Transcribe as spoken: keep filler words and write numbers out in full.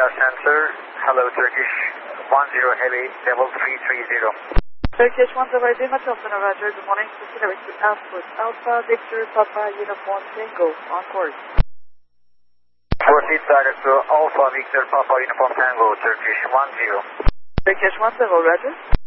radar sensor. Hello Turkish one zero Heavy, level three three zero. Turkish one zero Lima, Delta Roger, good morning. Proceed to Passport Alpha Victor Papa Uniform Tango, on course. Proceed direct to Alpha Victor Papa Uniform Tango, Turkish one zero. Turkish one zero, Roger.